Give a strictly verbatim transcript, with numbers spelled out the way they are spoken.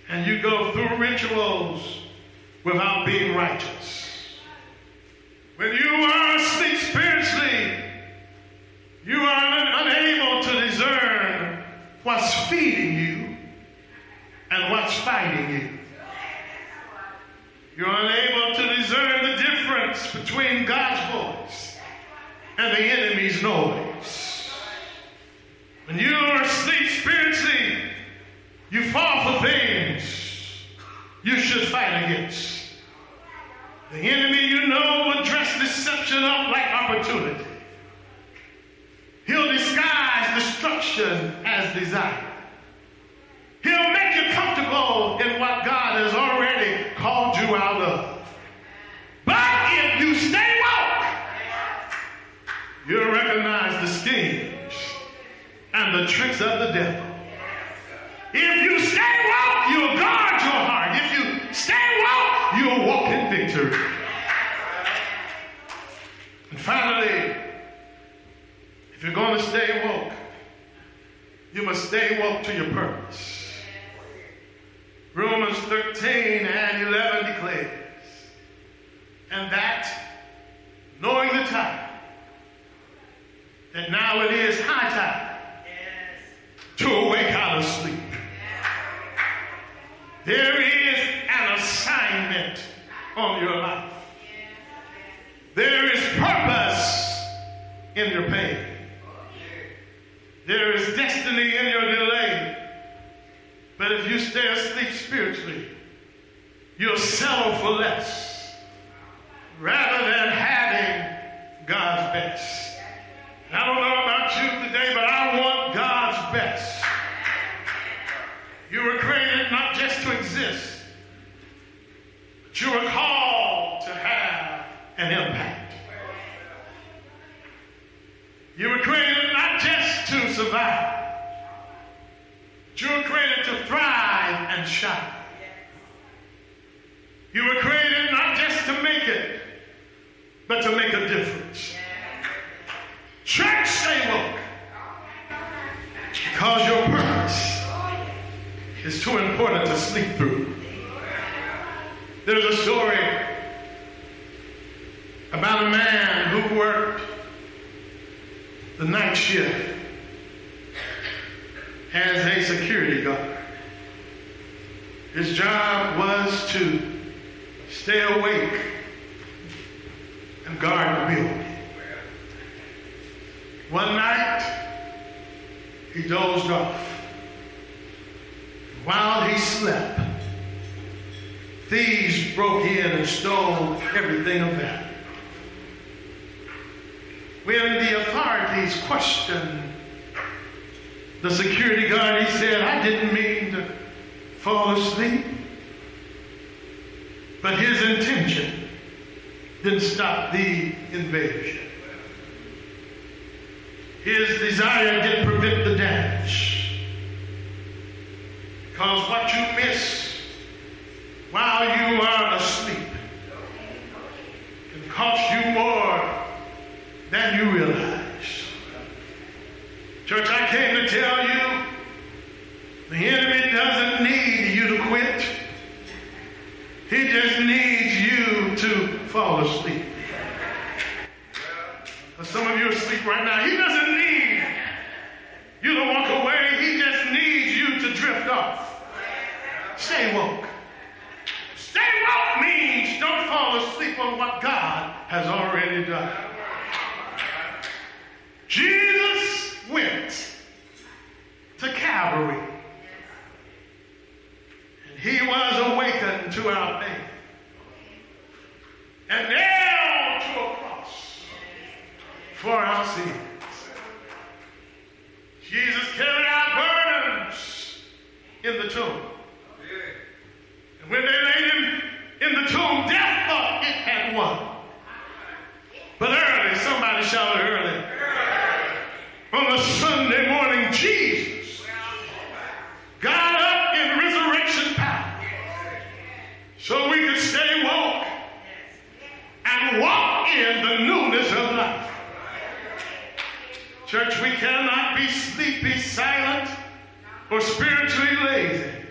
and you go through rituals without being righteous. When you are asleep spiritually, you are un- unable to discern what's feeding you and what's fighting you. You're unable to discern the difference between God's voice and the enemy's noise. When you are asleep spiritually, you fall for things you should fight against. The enemy, you know, will dress deception up like opportunity. He'll disguise destruction as desire. He'll make you comfortable in what God has already called you out of. But if you stay woke, you'll recognize the schemes and the tricks of the devil. If you stay woke, you'll guard your heart. If you stay woke, you'll walk in victory. And finally, if you're going to stay woke, you must stay woke to your purpose. Romans thirteen and eleven declares, and that, knowing the time, that now it is high time to awake out of sleep. There is an assignment on your life. There is purpose in your pain. There is destiny in your delay. But if you stay asleep spiritually, you'll settle for less rather than having God's best. And I don't know about you today, but I want God's best. You were created not just to exist, but you were called to have an impact. You were created not just to survive, but you were created to thrive and shine. You were created not just to make it, but to make a difference. Church, stay woke, because your purpose is too important to sleep through. There's a story about a man who worked the night shift as a security guard. His job was to stay awake and guard the building. One night, he dozed off. While he slept, thieves broke in and stole everything of value. When the authorities questioned the security guard, he said, "I didn't mean to fall asleep." But his intention didn't stop the invasion. His desire didn't prevent the damage. Because what you miss while you are asleep can cost you more than you realize. Church, I came to tell you, the enemy doesn't need you to quit. He just needs you to fall asleep. Some of you are asleep right now. He doesn't need you to walk away. He just needs you to drift off. Stay woke. Stay woke means don't fall asleep on what God has already done. Jesus went to Calvary, and he was awakened to our pain and nailed to a cross for our sins. Jesus carried our burdens in the tomb. And when they laid him in the tomb, death thought it had won. But early, somebody shouted early, on a Sunday morning, Jesus got up in resurrection power so we could stay woke and walk in the newness of life. Church, we cannot be sleepy, silent, or spiritually lazy.